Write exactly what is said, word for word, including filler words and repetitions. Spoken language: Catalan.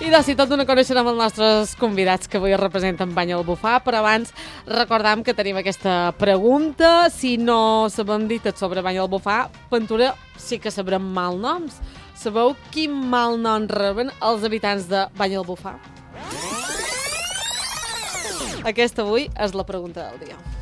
I de si tot d'una coneixerem els nostres convidats que avui representen Banyalbufar, però abans recordam que tenim aquesta pregunta. Si no sabem dir tot sobre Banyalbufar, Ventura sí que sabrem malnoms. Sabeu quin malnom reben els habitants de Banyalbufar? Aquesta avui és la pregunta del dia.